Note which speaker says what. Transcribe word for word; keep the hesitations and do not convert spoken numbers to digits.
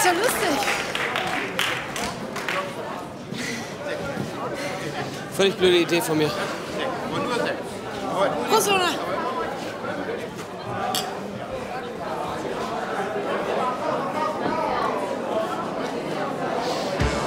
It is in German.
Speaker 1: doch lustig.
Speaker 2: Völlig blöde Idee von mir.
Speaker 1: Prost, Luna.